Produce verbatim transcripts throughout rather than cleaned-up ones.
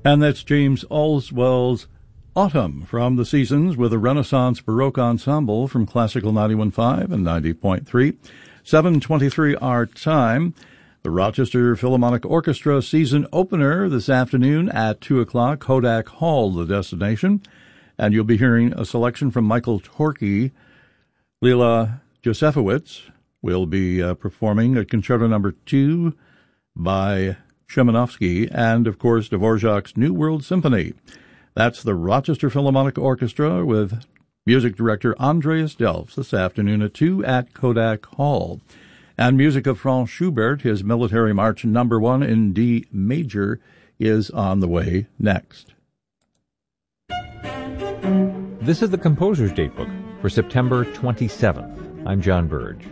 And that's James Allswell's Autumn from the Seasons with a Renaissance Baroque Ensemble from Classical ninety-one point five and ninety point three. seven twenty-three our time. The Rochester Philharmonic Orchestra season opener this afternoon at two o'clock, Kodak Hall, the destination. And you'll be hearing a selection from Michael Torke. Lila Josefowitz will be uh, performing a concerto number two by Szymanowski, and, of course, Dvorak's New World Symphony. That's the Rochester Philharmonic Orchestra with music director Andreas Delfs this afternoon at two at Kodak Hall. And music of Franz Schubert, his Military March number one in D major, is on the way next. This is the Composer's Datebook for September twenty-seventh. I'm John Burge.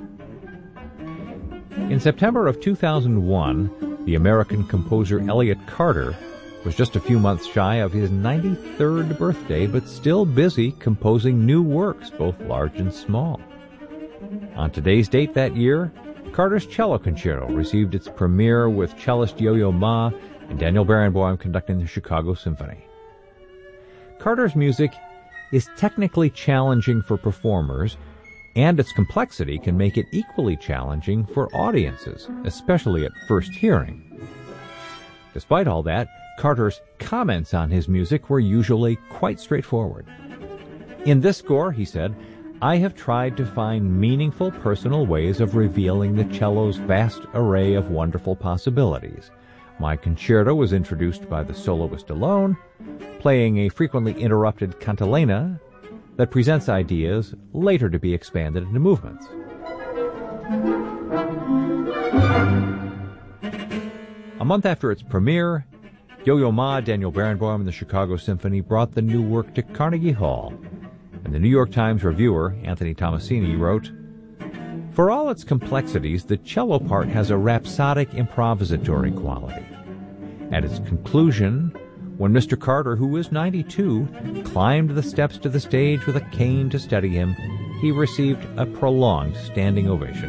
In September of two thousand one, the American composer Elliott Carter was just a few months shy of his ninety-third birthday, but still busy composing new works, both large and small. On today's date that year, Carter's Cello Concerto received its premiere with cellist Yo-Yo Ma and Daniel Barenboim conducting the Chicago Symphony. Carter's music is technically challenging for performers, and its complexity can make it equally challenging for audiences, especially at first hearing. Despite all that, Carter's comments on his music were usually quite straightforward. In this score, he said, I have tried to find meaningful personal ways of revealing the cello's vast array of wonderful possibilities. My concerto was introduced by the soloist alone, playing a frequently interrupted cantilena that presents ideas later to be expanded into movements. A month after its premiere, Yo-Yo Ma, Daniel Barenboim, and the Chicago Symphony brought the new work to Carnegie Hall, and the New York Times reviewer, Anthony Tomasini, wrote, for all its complexities, the cello part has a rhapsodic improvisatory quality. At its conclusion, when Mister Carter, who was ninety-two, climbed the steps to the stage with a cane to steady him, he received a prolonged standing ovation.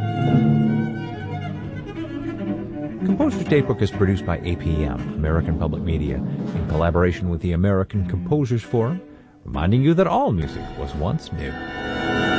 Composer's Datebook is produced by A P M, American Public Media, in collaboration with the American Composers Forum, reminding you that all music was once new.